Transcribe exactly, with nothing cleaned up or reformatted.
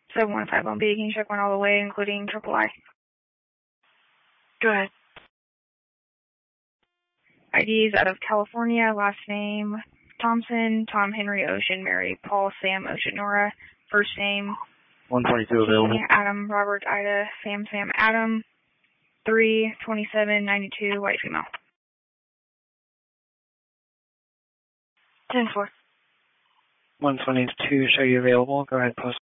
seven one five on B. Can you check one all the way, including triple I? Go ahead. I D is out of California. Last name, Thompson, Tom, Henry, Ocean, Mary, Paul, Sam, Ocean, Nora. First name, one twenty-two available. Adam, Robert, Ida, Sam, Sam, Adam. three twenty-seven ninety-two, white female. ten four. one twenty-two, show you available. Go ahead, post.